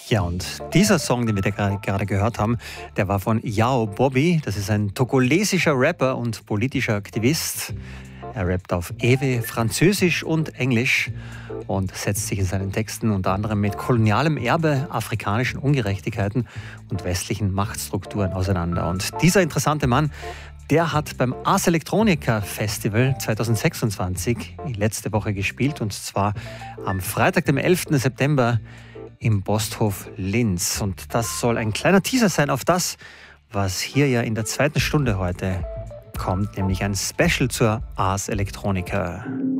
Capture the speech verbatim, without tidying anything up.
Ja, und dieser Song, den wir da gra- gerade gehört haben, der war von Yao Bobby. Das ist ein togolesischer Rapper und politischer Aktivist. Er rappt auf Ewe, Französisch und Englisch und setzt sich in seinen Texten unter anderem mit kolonialem Erbe, afrikanischen Ungerechtigkeiten und westlichen Machtstrukturen auseinander. Und dieser interessante Mann, der hat beim Ars Electronica Festival zwanzig sechsundzwanzig letzte Woche gespielt, und zwar am Freitag, dem elften September im Posthof Linz. Und das soll ein kleiner Teaser sein auf das, was hier ja in der zweiten Stunde heute kommt, nämlich ein Special zur Ars Electronica.